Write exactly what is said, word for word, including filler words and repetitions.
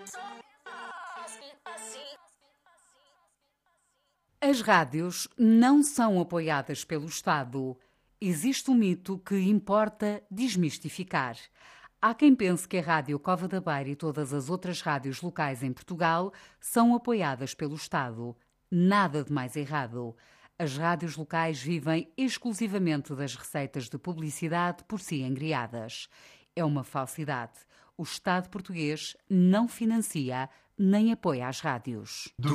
As rádios não são apoiadas pelo Estado. Existe um mito que importa desmistificar. Há quem pense que a Rádio Cova da Beira e todas as outras rádios locais em Portugal são apoiadas pelo Estado. Nada de mais errado. As rádios locais vivem exclusivamente das receitas de publicidade por si angriadas. É uma falsidade. O Estado português não financia nem apoia as rádios.